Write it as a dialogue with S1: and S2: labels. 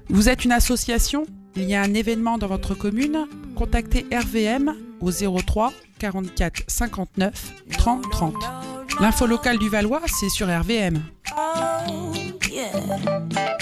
S1: Vous êtes une association? Il y a un événement dans votre commune? Contactez RVM au 03 44 59 30 30. L'info locale du Valois, c'est sur RVM.